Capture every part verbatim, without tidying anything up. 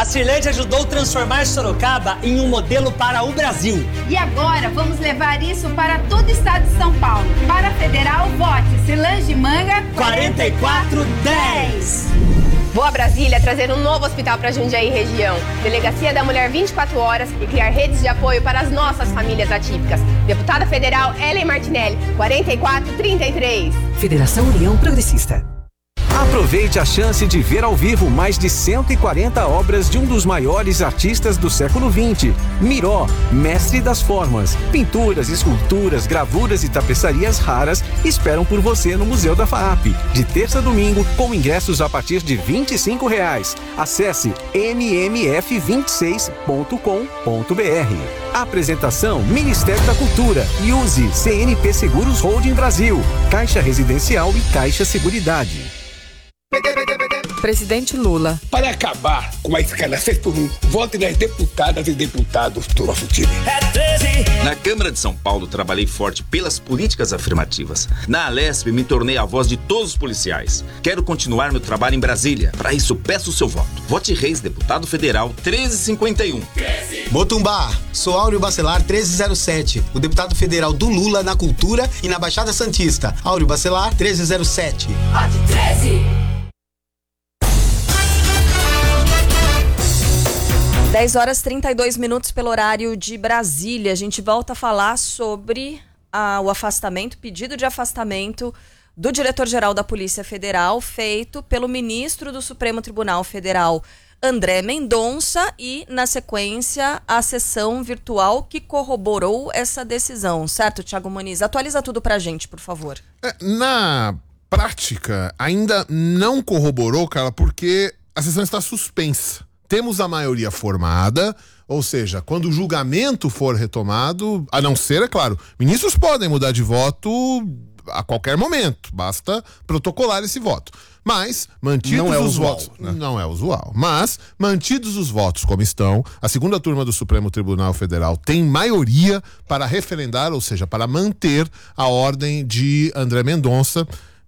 A Cirlete ajudou a transformar Sorocaba em um modelo para o Brasil. E agora vamos levar isso para todo o estado de São Paulo. Para a Federal, vote Cilange Manga quarenta e quatro dez. Vou a Brasília trazer um novo hospital para Jundiaí região. Delegacia da Mulher vinte e quatro horas e criar redes de apoio para as nossas famílias atípicas. Deputada Federal Ellen Martinelli, quarenta e quatro trinta e três. Federação União Progressista. Aproveite a chance de ver ao vivo mais de cento e quarenta obras de um dos maiores artistas do século vinte, Miró, mestre das formas. Pinturas, esculturas, gravuras e tapeçarias raras esperam por você no Museu da FAAP, de terça a domingo, com ingressos a partir de vinte e cinco reais. Acesse m m f vinte e seis ponto com ponto b r. Apresentação: Ministério da Cultura e use C N P Seguros Holding Brasil, Caixa Residencial e Caixa Seguridade. Presidente Lula. Para acabar com a escala seis por um, vote nas deputadas e deputados do nosso time. Na Câmara de São Paulo, trabalhei forte pelas políticas afirmativas. Na Alesp, me tornei a voz de todos os policiais. Quero continuar meu trabalho em Brasília. Para isso, peço o seu voto. Vote Reis, deputado federal, treze cinquenta e um. Motumbá, sou Áureo Bacelar, treze zero sete. O deputado federal do Lula na Cultura e na Baixada Santista. Áureo Bacelar, treze zero sete. Vote treze. dez horas e trinta e dois minutos pelo horário de Brasília. A gente volta a falar sobre ah, o afastamento, pedido de afastamento do diretor-geral da Polícia Federal, feito pelo ministro do Supremo Tribunal Federal, André Mendonça, e, na sequência, a sessão virtual que corroborou essa decisão. Certo, Thiago Muniz? Atualiza tudo pra gente, por favor. É, na prática, ainda não corroborou, cara, porque a sessão está suspensa. Temos a maioria formada, ou seja, quando o julgamento for retomado, a não ser, é claro, ministros podem mudar de voto a qualquer momento, basta protocolar esse voto. Mas, mantidos não é os usual, votos... né? Não é usual. Mas, mantidos os votos como estão, a segunda turma do Supremo Tribunal Federal tem maioria para referendar, ou seja, para manter a ordem de André Mendonça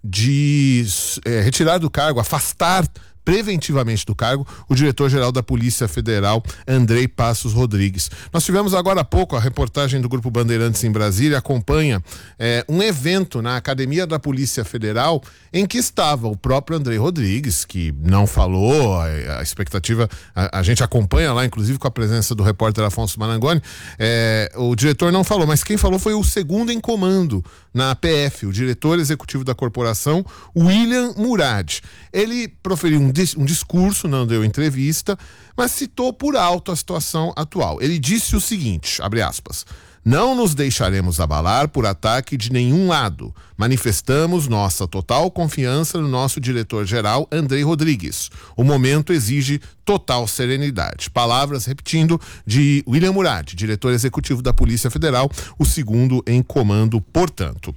de é, retirar do cargo, afastar preventivamente do cargo o diretor-geral da Polícia Federal, Andrei Passos Rodrigues. Nós tivemos agora há pouco a reportagem do Grupo Bandeirantes em Brasília, acompanha é, um evento na Academia da Polícia Federal em que estava o próprio Andrei Rodrigues, que não falou, a, a expectativa, a, a gente acompanha lá, inclusive com a presença do repórter Afonso Marangoni, é, o diretor não falou, mas quem falou foi o segundo em comando na P F, o diretor executivo da corporação, William Murad. Ele proferiu um um discurso, não deu entrevista, mas citou por alto a situação atual. Ele disse o seguinte, abre aspas: "Não nos deixaremos abalar por ataque de nenhum lado. Manifestamos nossa total confiança no nosso diretor-geral, Andrei Rodrigues. O momento exige total serenidade." Palavras, repetindo, de William Murad, diretor executivo da Polícia Federal, o segundo em comando, portanto.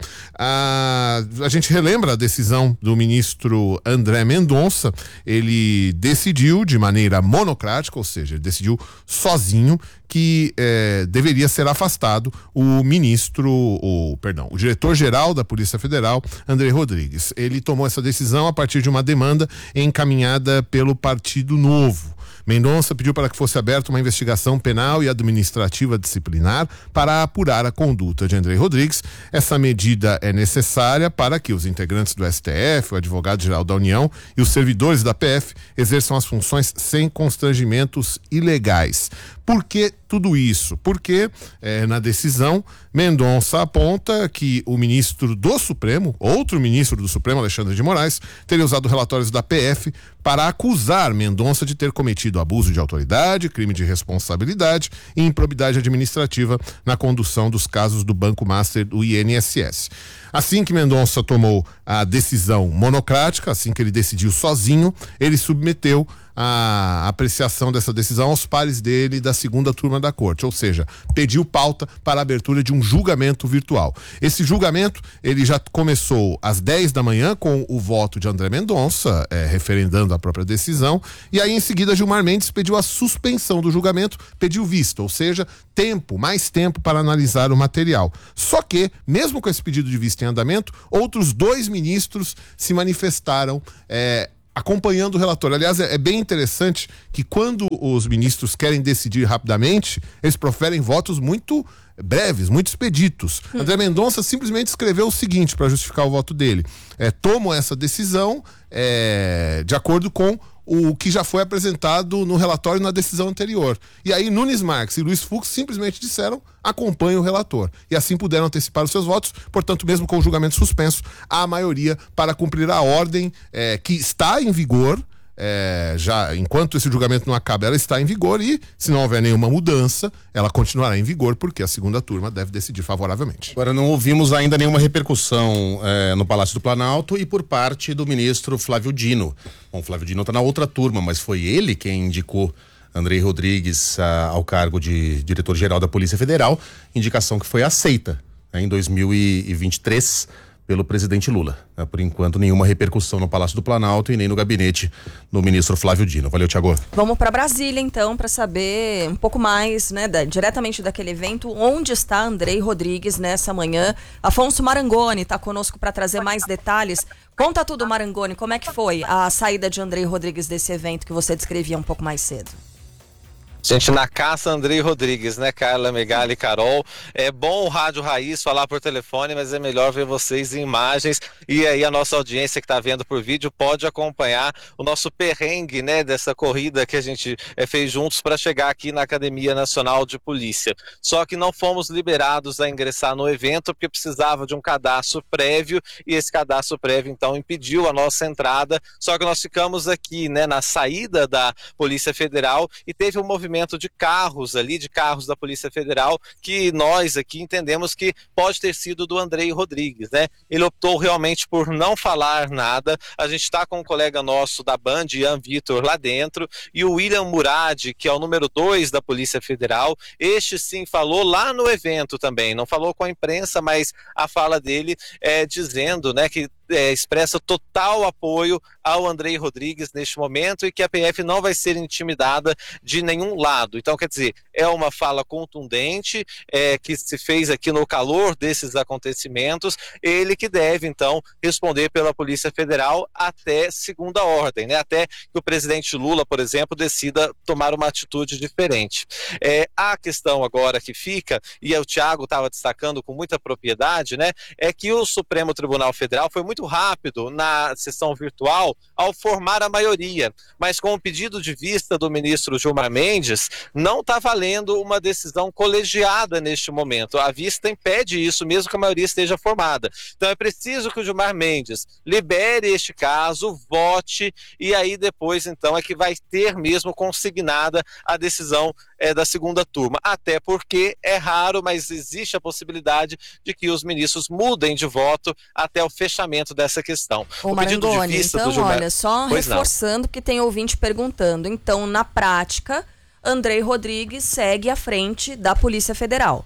A, a gente relembra a decisão do ministro André Mendonça. Ele decidiu de maneira monocrática, ou seja, ele decidiu sozinho, que eh, deveria ser afastado o ministro, o, perdão, o diretor-geral da Polícia Federal, Andrei Rodrigues. Ele tomou essa decisão a partir de uma demanda encaminhada pelo Partido Novo. Mendonça pediu para que fosse aberta uma investigação penal e administrativa disciplinar para apurar a conduta de Andrei Rodrigues. Essa medida é necessária para que os integrantes do S T F, o advogado-geral da União e os servidores da P F exerçam as funções sem constrangimentos ilegais. Por que tudo isso? Porque eh, na decisão, Mendonça aponta que o ministro do Supremo, outro ministro do Supremo, Alexandre de Moraes, teria usado relatórios da P F para acusar Mendonça de ter cometido abuso de autoridade, crime de responsabilidade e improbidade administrativa na condução dos casos do Banco Master do I N S S. Assim que Mendonça tomou a decisão monocrática, assim que ele decidiu sozinho, ele submeteu a apreciação dessa decisão aos pares dele da segunda turma da corte, ou seja, pediu pauta para a abertura de um julgamento virtual. Esse julgamento, ele já começou às dez da manhã com o voto de André Mendonça, é, referendando a própria decisão, e aí em seguida Gilmar Mendes pediu a suspensão do julgamento, pediu vista, ou seja, tempo, mais tempo para analisar o material. Só que, mesmo com esse pedido de vista em andamento, outros dois ministros se manifestaram é, acompanhando o relator. Aliás, é, é bem interessante que quando os ministros querem decidir rapidamente, eles proferem votos muito breves, muito expeditos. Hum. André Mendonça simplesmente escreveu o seguinte para justificar o voto dele: é, tomo essa decisão é, de acordo com o que já foi apresentado no relatório na decisão anterior. E aí Nunes Marques e Luiz Fux simplesmente disseram: acompanhe o relator. E assim puderam antecipar os seus votos. Portanto, mesmo com o julgamento suspenso, há a maioria para cumprir a ordem é, que está em vigor. É, já enquanto esse julgamento não acaba, ela está em vigor, e se não houver nenhuma mudança, ela continuará em vigor, porque a segunda turma deve decidir favoravelmente. Agora, não ouvimos ainda nenhuma repercussão é, no Palácio do Planalto e por parte do ministro Flávio Dino. Bom, Flávio Dino está na outra turma, mas foi ele quem indicou Andrei Rodrigues a, ao cargo de diretor-geral da Polícia Federal, indicação que foi aceita, né, em dois mil e vinte e três pelo presidente Lula. Por enquanto, nenhuma repercussão no Palácio do Planalto e nem no gabinete do ministro Flávio Dino. Valeu, Thiago. Vamos para Brasília, então, para saber um pouco mais, né, da, diretamente daquele evento, onde está Andrei Rodrigues nessa manhã. Afonso Marangoni está conosco para trazer mais detalhes. Conta tudo, Marangoni, como é que foi a saída de Andrei Rodrigues desse evento que você descrevia um pouco mais cedo? Gente, na caça Andrei Rodrigues, né, Carla, Megali e Carol. É bom o Rádio Raiz falar por telefone, mas é melhor ver vocês em imagens. E aí a nossa audiência que está vendo por vídeo pode acompanhar o nosso perrengue, né, dessa corrida que a gente é, fez juntos para chegar aqui na Academia Nacional de Polícia. Só que não fomos liberados a ingressar no evento porque precisava de um cadastro prévio, e esse cadastro prévio então impediu a nossa entrada. Só que nós ficamos aqui, né, na saída da Polícia Federal, e teve um movimento de carros ali, de carros da Polícia Federal, que nós aqui entendemos que pode ter sido do Andrei Rodrigues, né? Ele optou realmente por não falar nada. A gente está com um colega nosso da Band, Ian Vitor, lá dentro, e o William Murad, que é o número dois da Polícia Federal. Este sim falou lá no evento também, não falou com a imprensa, mas a fala dele é dizendo, né, que É, expressa total apoio ao Andrei Rodrigues neste momento, e que a P F não vai ser intimidada de nenhum lado. Então, quer dizer, é uma fala contundente é, que se fez aqui no calor desses acontecimentos. Ele que deve, então, responder pela Polícia Federal até segunda ordem, né? Até que o presidente Lula, por exemplo, decida tomar uma atitude diferente. É, a questão agora que fica, e o Thiago estava destacando com muita propriedade, né, é que o Supremo Tribunal Federal foi muito rápido na sessão virtual ao formar a maioria, mas com o pedido de vista do ministro Gilmar Mendes, não está valendo uma decisão colegiada neste momento. A vista impede isso, mesmo que a maioria esteja formada. Então é preciso que o Gilmar Mendes libere este caso, vote, e aí depois então é que vai ter mesmo consignada a decisão é, da segunda turma. Até porque é raro, mas existe a possibilidade de que os ministros mudem de voto até o fechamento dessa questão. Ô, o pedido Marangoni, de vista então, do Gilmar... olha, só Pois reforçando, não. porque tem ouvinte perguntando. Então, na prática, Andrei Rodrigues segue à frente da Polícia Federal.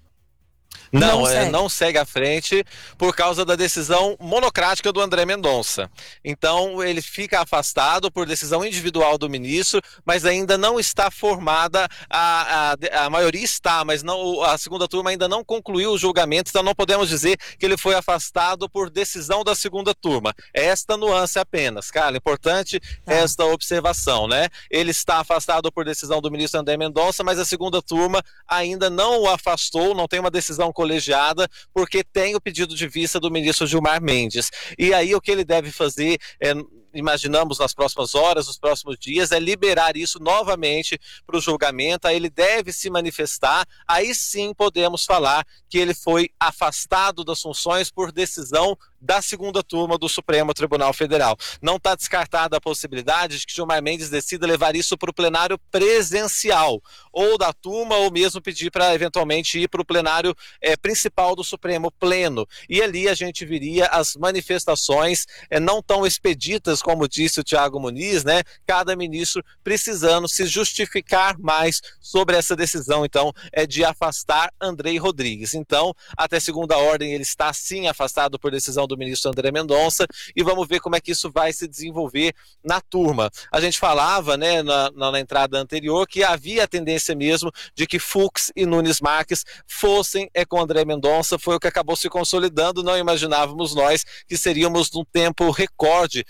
Não, Não é, segue. não segue à frente por causa da decisão monocrática do André Mendonça. Então, ele fica afastado por decisão individual do ministro, mas ainda não está formada, a, a, a maioria está, mas não, a segunda turma ainda não concluiu o julgamento, então não podemos dizer que ele foi afastado por decisão da segunda turma. Esta nuance apenas, cara, importante Tá. esta observação, né? Ele está afastado por decisão do ministro André Mendonça, mas a segunda turma ainda não o afastou, não tem uma decisão colegiada, porque tem o pedido de vista do ministro Gilmar Mendes. E aí o que ele deve fazer, é, imaginamos nas próximas horas, nos próximos dias, é liberar isso novamente para o julgamento. Aí ele deve se manifestar, aí sim podemos falar que ele foi afastado das funções por decisão da segunda turma do Supremo Tribunal Federal. Não está descartada a possibilidade de que Gilmar Mendes decida levar isso para o plenário presencial, ou da turma, ou mesmo pedir para eventualmente ir para o plenário é, principal do Supremo, pleno. E ali a gente viria as manifestações é, não tão expeditas, como disse o Thiago Muniz, né? Cada ministro precisando se justificar mais sobre essa decisão, então, é de afastar Andrei Rodrigues. Então, até segunda ordem, ele está sim afastado por decisão do do ministro André Mendonça, e vamos ver como é que isso vai se desenvolver na turma. A gente falava, né, na, na entrada anterior, que havia a tendência mesmo de que Fux e Nunes Marques fossem é, com André Mendonça, foi o que acabou se consolidando. Não imaginávamos nós que seríamos num tempo recorde tão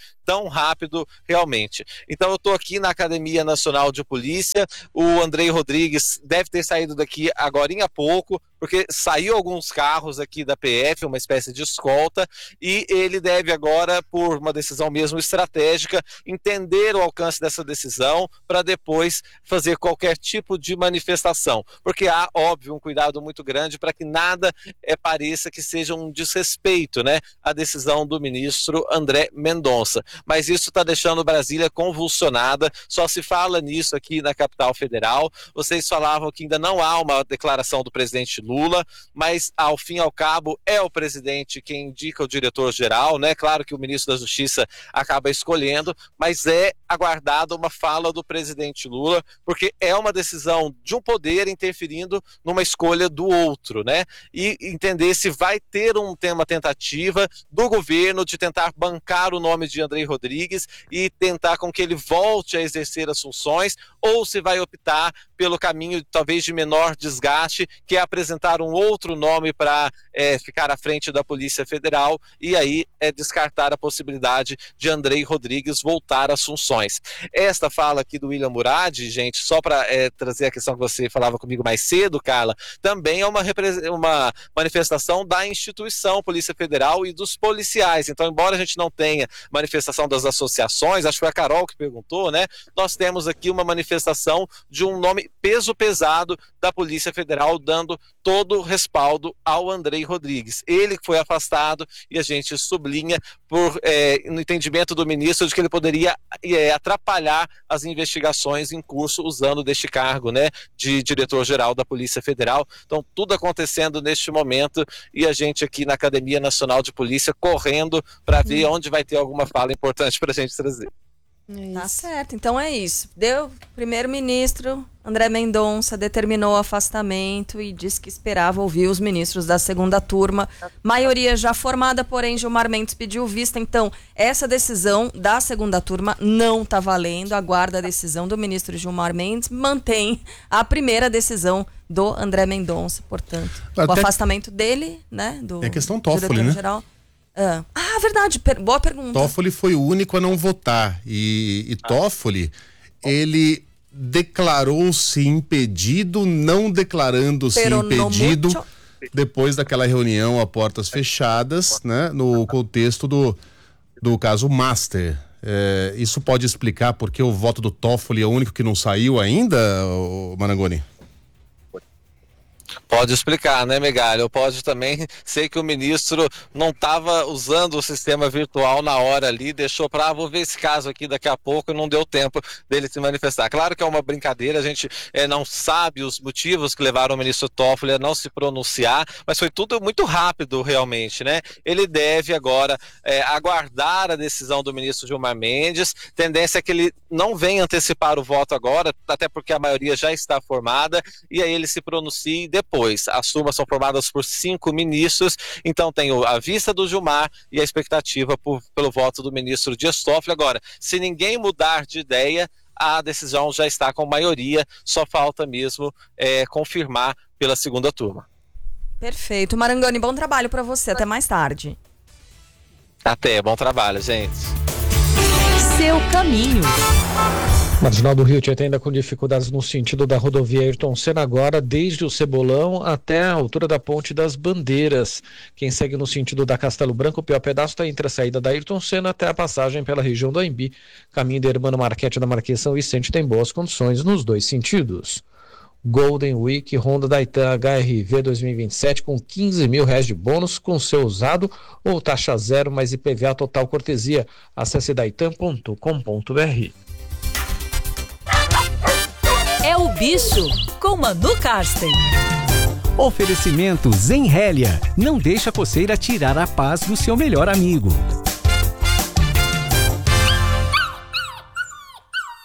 tão rápido realmente. Então eu estou aqui na Academia Nacional de Polícia, o Andrei Rodrigues deve ter saído daqui agorinha há pouco, porque saiu alguns carros aqui da P F, uma espécie de escolta, e ele deve agora, por uma decisão mesmo estratégica, entender o alcance dessa decisão para depois fazer qualquer tipo de manifestação. Porque há, óbvio, um cuidado muito grande para que nada é, pareça que seja um desrespeito, né, à decisão do ministro André Mendonça. Mas isso está deixando Brasília convulsionada, só se fala nisso aqui na capital federal. Vocês falavam que ainda não há uma declaração do presidente Lula, Lula, mas ao fim e ao cabo é o presidente quem indica o diretor-geral, né? Claro que o ministro da Justiça acaba escolhendo, mas é aguardada uma fala do presidente Lula, porque é uma decisão de um poder interferindo numa escolha do outro, né? E entender se vai ter um, uma tentativa do governo de tentar bancar o nome de Andrei Rodrigues e tentar com que ele volte a exercer as funções, ou se vai optar pelo caminho talvez de menor desgaste, que é apresentar um outro nome para é, ficar à frente da Polícia Federal, e aí é descartar a possibilidade de Andrei Rodrigues voltar às funções. Esta fala aqui do William Murad, gente, só para é, trazer a questão que você falava comigo mais cedo, Carla, também é uma, uma manifestação da instituição Polícia Federal e dos policiais. Então, embora a gente não tenha manifestação das associações, acho que foi a Carol que perguntou, né? Nós temos aqui uma manifestação de um nome peso pesado da Polícia Federal, dando todo o respaldo ao Andrei Rodrigues. Ele foi afastado e a gente sublinha por, é, no entendimento do ministro de que ele poderia é, atrapalhar as investigações em curso usando deste cargo, né, de diretor-geral da Polícia Federal. Então, tudo acontecendo neste momento e a gente aqui na Academia Nacional de Polícia correndo para ver hum. onde vai ter alguma fala importante para a gente trazer. É tá certo, então é isso. Deu, primeiro-ministro André Mendonça determinou o afastamento e disse que esperava ouvir os ministros da segunda turma. Maioria já formada, porém Gilmar Mendes pediu vista. Então, essa decisão da segunda turma não está valendo. Aguarda a decisão do ministro Gilmar Mendes, mantém a primeira decisão do André Mendonça, portanto. Até o afastamento dele, né? Do é questão Toffoli, né? Geral. Ah, ah, verdade, per- boa pergunta. Toffoli foi o único a não votar e, e Toffoli, ele declarou-se impedido, não declarando-se impedido depois daquela reunião a portas fechadas, né, no contexto do, do caso Master. É, isso pode explicar por que o voto do Toffoli é o único que não saiu ainda, Marangoni? Pode explicar, né, Megali? Pode também ser que o ministro não estava usando o sistema virtual na hora ali, deixou para, ah, vou ver esse caso aqui daqui a pouco e não deu tempo dele se manifestar. Claro que é uma brincadeira, a gente é, não sabe os motivos que levaram o ministro Toffoli a não se pronunciar, mas foi tudo muito rápido realmente, né? Ele deve agora é, aguardar a decisão do ministro Gilmar Mendes, tendência é que ele não venha antecipar o voto agora, até porque a maioria já está formada, e aí ele se pronuncie depois. As turmas são formadas por cinco ministros, então tem a vista do Gilmar e a expectativa por, pelo voto do ministro Dias Toffoli. Agora, se ninguém mudar de ideia, a decisão já está com maioria, só falta mesmo é, confirmar pela segunda turma. Perfeito. Marangoni, bom trabalho para você. Até mais tarde. Até, bom trabalho, gente. Seu caminho. Marginal do Rio Tietê ainda com dificuldades no sentido da rodovia Ayrton Senna agora, desde o Cebolão até a altura da Ponte das Bandeiras. Quem segue no sentido da Castelo Branco, o pior pedaço está entre a saída da Ayrton Senna até a passagem pela região do Anhembi. Caminho da Hermano Marquete da Marquês São Vicente tem boas condições nos dois sentidos. Golden Week Honda Daitan H R V dois mil e vinte e sete com quinze mil reais de bônus com seu usado ou taxa zero mais I P V A total cortesia. Acesse daitan ponto com ponto b r. É o Bicho, com Manu Karsten. Oferecimento Zenrélia. Não deixa a coceira tirar a paz do seu melhor amigo.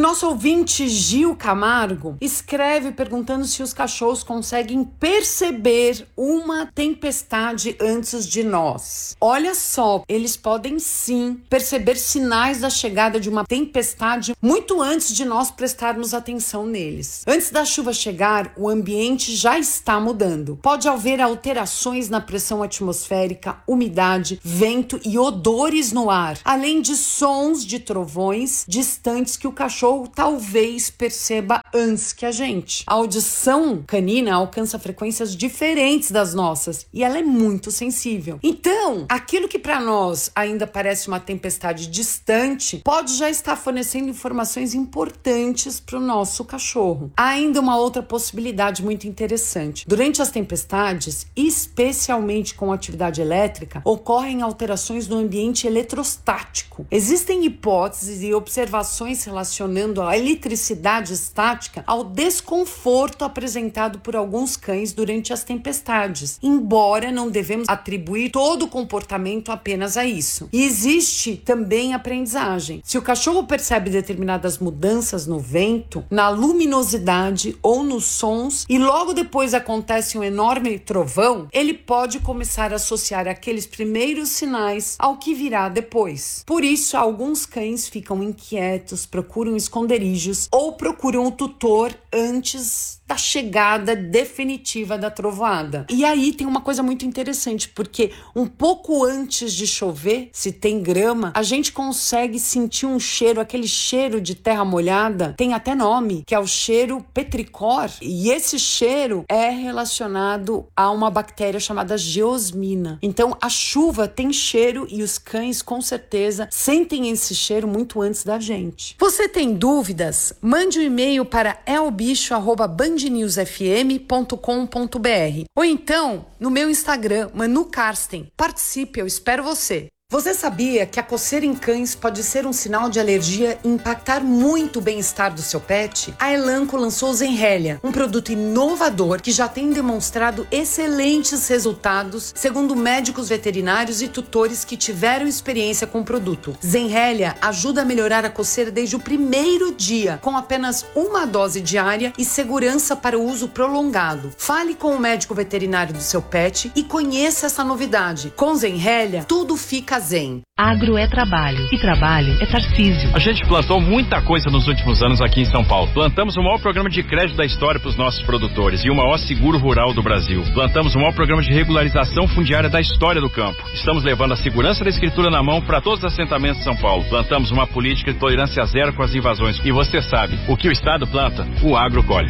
nosso ouvinte Gil Camargo escreve perguntando se os cachorros conseguem perceber uma tempestade antes de nós. Olha só, eles podem sim perceber sinais da chegada de uma tempestade muito antes de nós prestarmos atenção neles. Antes da chuva chegar, o ambiente já está mudando. Pode haver alterações na pressão atmosférica, umidade, vento e odores no ar, além de sons de trovões distantes que o cachorro talvez perceba antes que a gente. A audição canina alcança frequências diferentes das nossas e ela é muito sensível. Então, aquilo que para nós ainda parece uma tempestade distante pode já estar fornecendo informações importantes para o nosso cachorro. Há ainda uma outra possibilidade muito interessante. Durante as tempestades, especialmente com atividade elétrica, ocorrem alterações no ambiente eletrostático. Existem hipóteses e observações relacionando a eletricidade estática ao desconforto apresentado por alguns cães durante as tempestades, embora não devemos atribuir todo o comportamento apenas a isso. E existe também aprendizagem. Se o cachorro percebe determinadas mudanças no vento, na luminosidade ou nos sons, e logo depois acontece um enorme trovão, ele pode começar a associar aqueles primeiros sinais ao que virá depois. Por isso, alguns cães ficam inquietos, procuram esconderijos ou procuram o tutor antes da chegada definitiva da trovoada. E aí tem uma coisa muito interessante, porque um pouco antes de chover, se tem grama, a gente consegue sentir um cheiro, aquele cheiro de terra molhada, tem até nome, que é o cheiro petricor, e esse cheiro é relacionado a uma bactéria chamada geosmina. Então a chuva tem cheiro e os cães com certeza sentem esse cheiro muito antes da gente. Você tem dúvidas? Mande um e-mail para elbicho arroba band news f m ponto com ponto b r ou então no meu Instagram, Manu Karsten. Participe, eu espero você. Você sabia que a coceira em cães pode ser um sinal de alergia e impactar muito o bem-estar do seu pet? A Elanco lançou o Zenrelia, um produto inovador que já tem demonstrado excelentes resultados, segundo médicos veterinários e tutores que tiveram experiência com o produto. Zenrelia ajuda a melhorar a coceira desde o primeiro dia, com apenas uma dose diária e segurança para o uso prolongado. Fale com o médico veterinário do seu pet e conheça essa novidade. Com Zenrelia, tudo fica zen. Agro é trabalho e trabalho é Tarcísio. A gente plantou muita coisa nos últimos anos aqui em São Paulo. Plantamos o maior programa de crédito da história para os nossos produtores e o maior seguro rural do Brasil. Plantamos o maior programa de regularização fundiária da história do campo. Estamos levando a segurança da escritura na mão para todos os assentamentos de São Paulo. Plantamos uma política de tolerância zero com as invasões. E você sabe, o que o Estado planta, o agro colhe.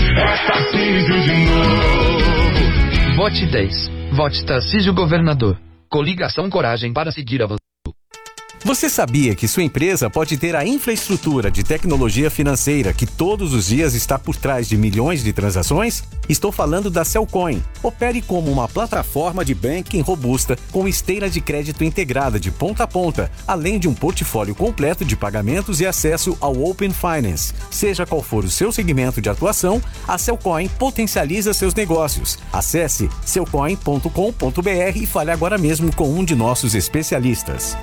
É Tarcísio de novo. Vote dez. Vote Tarcísio Governador. Coligação Coragem para seguir avançando. Você sabia que sua empresa pode ter a infraestrutura de tecnologia financeira que todos os dias está por trás de milhões de transações? Estou falando da Cellcoin. Opere como uma plataforma de banking robusta com esteira de crédito integrada de ponta a ponta, além de um portfólio completo de pagamentos e acesso ao Open Finance. Seja qual for o seu segmento de atuação, a Cellcoin potencializa seus negócios. Acesse cellcoin ponto com ponto b r e fale agora mesmo com um de nossos especialistas.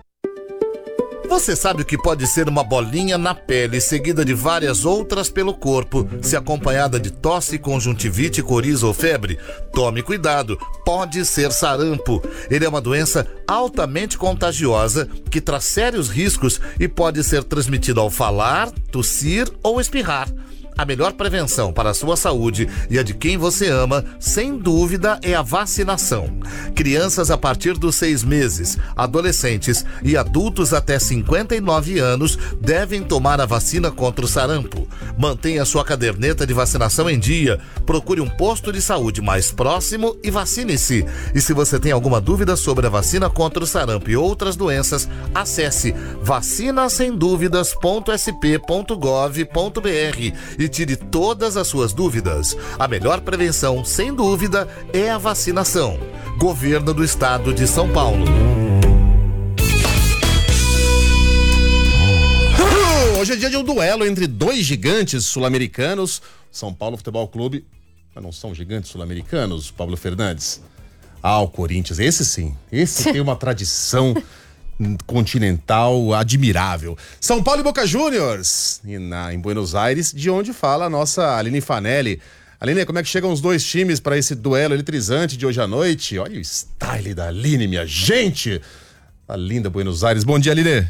Você sabe o que pode ser uma bolinha na pele seguida de várias outras pelo corpo, se acompanhada de tosse, conjuntivite, coriza ou febre? Tome cuidado, pode ser sarampo. Ele é uma doença altamente contagiosa que traz sérios riscos e pode ser transmitido ao falar, tossir ou espirrar. A melhor prevenção para a sua saúde e a de quem você ama, sem dúvida, é a vacinação. Crianças a partir dos seis meses, adolescentes e adultos até cinquenta e nove anos devem tomar a vacina contra o sarampo. Mantenha sua caderneta de vacinação em dia, procure um posto de saúde mais próximo e vacine-se. E se você tem alguma dúvida sobre a vacina contra o sarampo e outras doenças, acesse vacina sem dúvidas ponto s p ponto gov ponto b r e tire todas as suas dúvidas. A melhor prevenção, sem dúvida, é a vacinação. Governo do Estado de São Paulo. Hoje é dia de um duelo entre dois gigantes sul-americanos. São Paulo Futebol Clube, mas não são gigantes sul-americanos, Pablo Fernandes. Ah, o Corinthians, esse sim, esse tem uma tradição continental admirável. São Paulo e Boca Juniors, e na, em Buenos Aires, de onde fala a nossa Aline Fanelli. Aline, como é que chegam os dois times para esse duelo eletrizante de hoje à noite? Olha o style da Aline, minha gente! Tá linda Buenos Aires. Bom dia, Aline.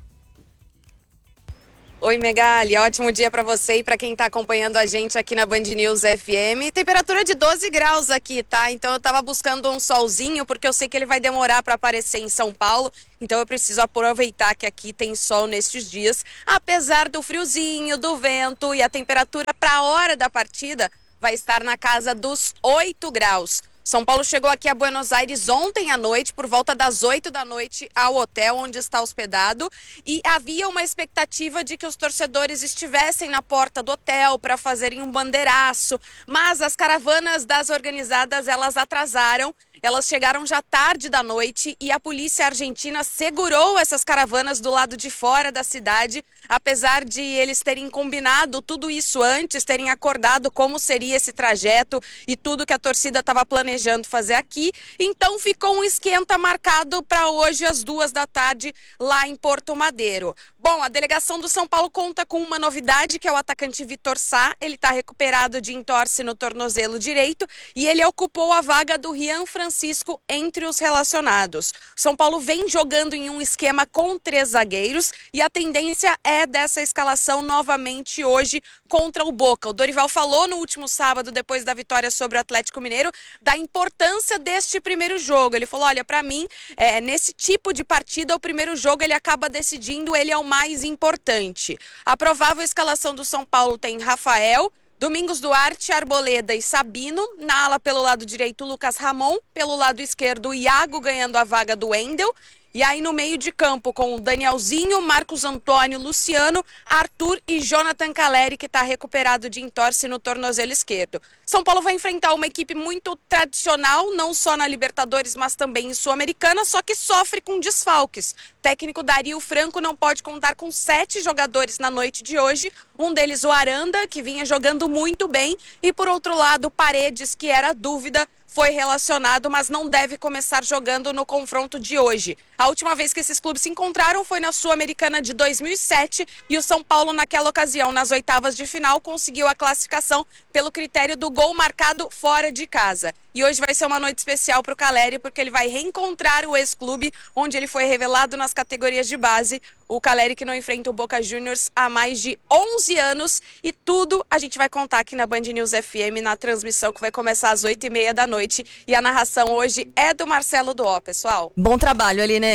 Oi, Megali, ótimo dia para você e para quem está acompanhando a gente aqui na Band News F M. Temperatura de doze graus aqui, tá? Então eu tava buscando um solzinho porque eu sei que ele vai demorar para aparecer em São Paulo. Então eu preciso aproveitar que aqui tem sol nestes dias. Apesar do friozinho, do vento e a temperatura para a hora da partida vai estar na casa dos oito graus. São Paulo chegou aqui a Buenos Aires ontem à noite, por volta das oito da noite, ao hotel onde está hospedado. E havia uma expectativa de que os torcedores estivessem na porta do hotel para fazerem um bandeiraço. Mas as caravanas das organizadas, elas atrasaram. Elas chegaram já tarde da noite e a polícia argentina segurou essas caravanas do lado de fora da cidade, apesar de eles terem combinado tudo isso antes, terem acordado como seria esse trajeto e tudo que a torcida estava planejando fazer aqui. Então ficou um esquenta marcado para hoje às duas da tarde lá em Porto Madeiro. Bom, a delegação do São Paulo conta com uma novidade, que é o atacante Vitor Sá. Ele está recuperado de entorse no tornozelo direito e ele ocupou a vaga do Rian Francisco entre os relacionados. São Paulo vem jogando em um esquema com três zagueiros e a tendência é dessa escalação novamente hoje contra o Boca. O Dorival falou no último sábado, depois da vitória sobre o Atlético Mineiro, da importância deste primeiro jogo. Ele falou, olha, para mim, é, nesse tipo de partida, o primeiro jogo ele acaba decidindo, ele é o mais importante. A provável escalação do São Paulo tem Rafael, Domingos Duarte, Arboleda e Sabino. Na ala pelo lado direito, Lucas Ramon. Pelo lado esquerdo, Iago ganhando a vaga do Wendel. E aí no meio de campo com o Danielzinho, Marcos Antônio, Luciano, Arthur e Jonathan Caleri, que está recuperado de entorse no tornozelo esquerdo. São Paulo vai enfrentar uma equipe muito tradicional, não só na Libertadores, mas também em Sul-Americana, só que sofre com desfalques. O técnico Dario Franco não pode contar com sete jogadores na noite de hoje. Um deles o Aranda, que vinha jogando muito bem. E por outro lado, Paredes, que era dúvida, foi relacionado, mas não deve começar jogando no confronto de hoje. A última vez que esses clubes se encontraram foi na Sul-Americana de dois mil e sete e o São Paulo, naquela ocasião, nas oitavas de final, conseguiu a classificação pelo critério do gol marcado fora de casa. E hoje vai ser uma noite especial para o Caleri, porque ele vai reencontrar o ex-clube, onde ele foi revelado nas categorias de base. O Caleri que não enfrenta o Boca Juniors há mais de onze anos. E tudo a gente vai contar aqui na Band News F M, na transmissão que vai começar às oito e meia da noite. E a narração hoje é do Marcelo Duó, pessoal. Bom trabalho, Aline.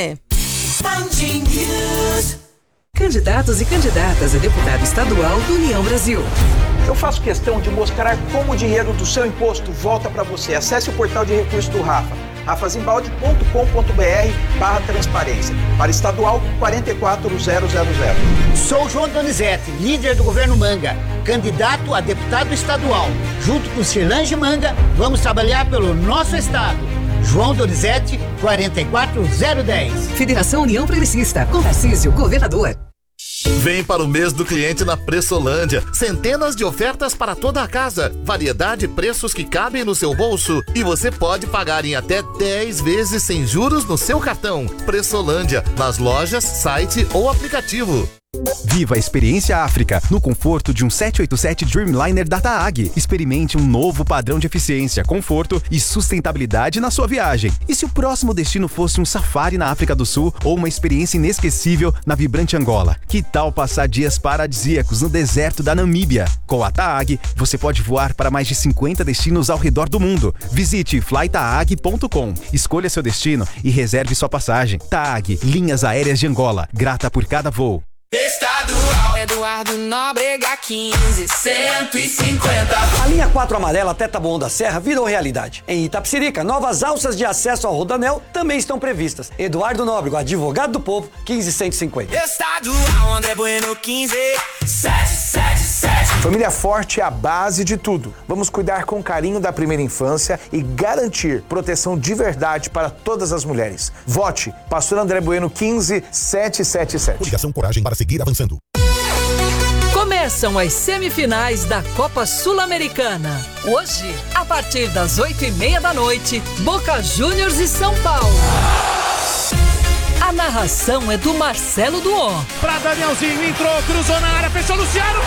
Candidatos e candidatas a deputado estadual do União Brasil. Eu faço questão de mostrar como o dinheiro do seu imposto volta para você. Acesse o portal de recursos do Rafa, rafazimbalde ponto com ponto br barra transparência. Para estadual quarenta e quatro mil. Sou João Donizete, líder do governo Manga, candidato a deputado estadual. Junto com Cirlange Manga, vamos trabalhar pelo nosso estado. João Donizete, quarenta e quatro mil. Federação União Progressista, com Tarcísio, governador. Vem para o mês do cliente na Pressolândia. Centenas de ofertas para toda a casa. Variedade e preços que cabem no seu bolso. E você pode pagar em até dez vezes sem juros no seu cartão. Pressolândia, nas lojas, site ou aplicativo. Viva a experiência África no conforto de um sete oito sete Dreamliner da TAG. Experimente um novo padrão de eficiência, conforto e sustentabilidade na sua viagem. E se o próximo destino fosse um safari na África do Sul ou uma experiência inesquecível na vibrante Angola? Que tal passar dias paradisíacos no deserto da Namíbia? Com a TAG, você pode voar para mais de cinquenta destinos ao redor do mundo. Visite fly taag ponto com. Escolha seu destino e reserve sua passagem. TAG, Linhas Aéreas de Angola. Grata por cada voo. Estadual Eduardo Nóbrega quinze, cento e cinquenta. A linha quatro amarela até Taboão da Serra virou realidade. Em Itapecerica, novas alças de acesso ao Rodanel também estão previstas. Eduardo Nóbrega, advogado do povo, quinze cento e cinquenta. Estadual André Bueno quinze, sete sete sete. Família forte é a base de tudo. Vamos cuidar com carinho da primeira infância e garantir proteção de verdade para todas as mulheres. Vote Pastor André Bueno quinze sete sete sete. Ligação Coragem para seguir avançando. Começam as semifinais da Copa Sul-Americana. Hoje, a partir das oito e meia da noite, Boca Juniors e São Paulo. A narração é do Marcelo Duó. Pra Danielzinho, entrou, cruzou na área, fechou Luciano.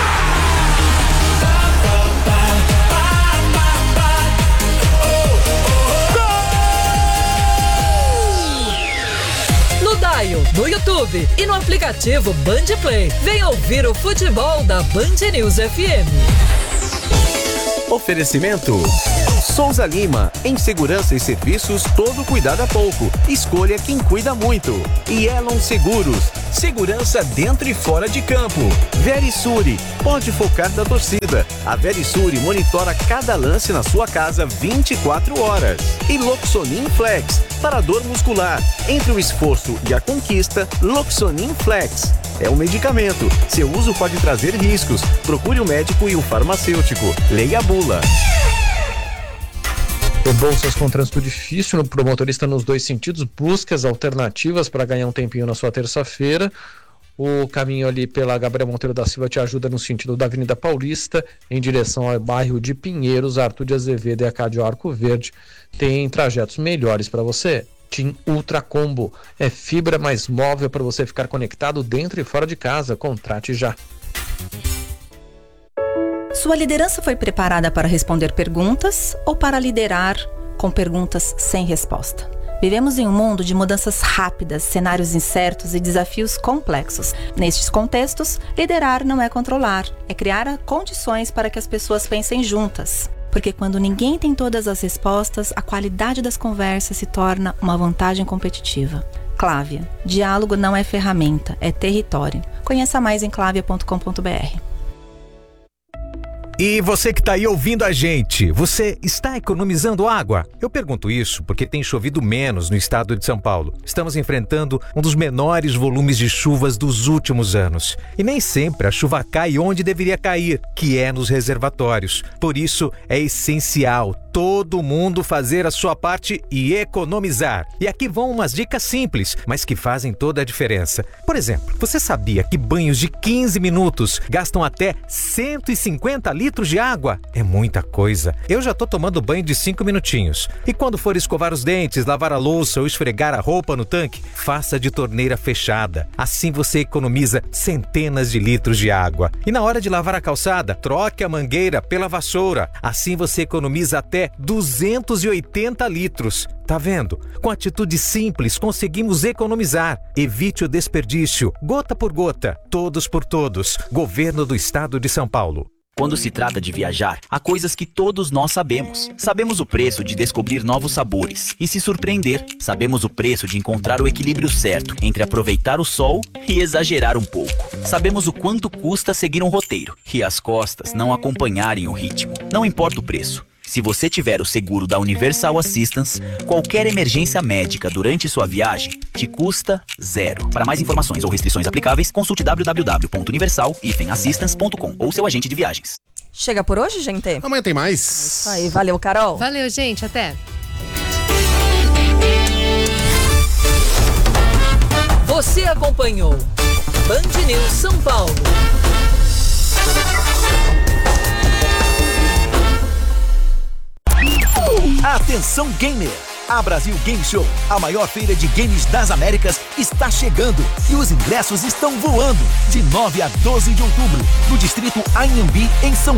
No Dial, no YouTube e no aplicativo Band Play. Vem ouvir o futebol da Band News F M. Oferecimento Souza Lima, em segurança e serviços, todo cuidado é pouco. Escolha quem cuida muito. E Elon Seguros, segurança dentro e fora de campo. Verisure, pode focar da torcida. A Verisure monitora cada lance na sua casa vinte e quatro horas. E Loxonin Flex, para dor muscular. Entre o esforço e a conquista, Loxonin Flex. É um medicamento. Seu uso pode trazer riscos. Procure o médico e o farmacêutico. Leia a bula. Bolsas com trânsito difícil para o motorista nos dois sentidos. Busque as alternativas para ganhar um tempinho na sua terça-feira. O caminho ali pela Gabriel Monteiro da Silva te ajuda no sentido da Avenida Paulista, em direção ao bairro de Pinheiros. Arthur de Azevedo e a Cádio Arco Verde tem trajetos melhores para você. TIM Ultra Combo é fibra mais móvel para você ficar conectado dentro e fora de casa. Contrate já. Sua liderança foi preparada para responder perguntas ou para liderar com perguntas sem resposta? Vivemos em um mundo de mudanças rápidas, cenários incertos e desafios complexos. Nestes contextos, liderar não é controlar, é criar condições para que as pessoas pensem juntas. Porque quando ninguém tem todas as respostas, a qualidade das conversas se torna uma vantagem competitiva. Clávia. Diálogo não é ferramenta, é território. Conheça mais em clavia ponto com ponto b r. E você que está aí ouvindo a gente, você está economizando água? Eu pergunto isso porque tem chovido menos no estado de São Paulo. Estamos enfrentando um dos menores volumes de chuvas dos últimos anos. E nem sempre a chuva cai onde deveria cair, que é nos reservatórios. Por isso, é essencial todo mundo fazer a sua parte e economizar. E aqui vão umas dicas simples, mas que fazem toda a diferença. Por exemplo, você sabia que banhos de quinze minutos gastam até cento e cinquenta litros de água? É muita coisa. Eu já tô tomando banho de cinco minutinhos. E quando for escovar os dentes, lavar a louça ou esfregar a roupa no tanque, faça de torneira fechada. Assim você economiza centenas de litros de água. E na hora de lavar a calçada, troque a mangueira pela vassoura. Assim você economiza até duzentos e oitenta litros. Tá vendo? Com atitude simples conseguimos economizar. Evite o desperdício. Gota por gota. Todos por todos. Governo do Estado de São Paulo. Quando se trata de viajar, há coisas que todos nós sabemos. Sabemos o preço de descobrir novos sabores e se surpreender. Sabemos o preço de encontrar o equilíbrio certo entre aproveitar o sol e exagerar um pouco. Sabemos o quanto custa seguir um roteiro e as costas não acompanharem o ritmo. Não importa o preço. Se você tiver o seguro da Universal Assistance, qualquer emergência médica durante sua viagem te custa zero. Para mais informações ou restrições aplicáveis, consulte w w w ponto universal assistance ponto com ou seu agente de viagens. Chega por hoje, gente? Amanhã tem mais. Isso aí, valeu, Carol. Valeu, gente, até. Você acompanhou Band News São Paulo. Atenção gamer! A Brasil Game Show, a maior feira de games das Américas, está chegando e os ingressos estão voando. De nove a doze de outubro, no distrito Anhembi, em São